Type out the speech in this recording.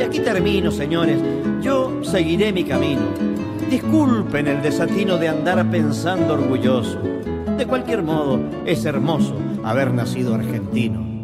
aquí termino, señores. Yo seguiré mi camino. Disculpen el desatino de andar pensando orgulloso. De cualquier modo, es hermoso haber nacido argentino.